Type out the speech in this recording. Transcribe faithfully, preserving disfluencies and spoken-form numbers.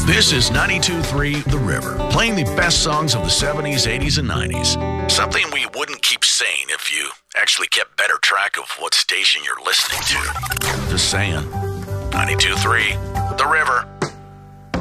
This is ninety-two point three The River, playing the best songs of the seventies, eighties, and nineties. Something we wouldn't keep saying if you actually kept better track of what station you're listening to. Just saying. ninety-two point three The River.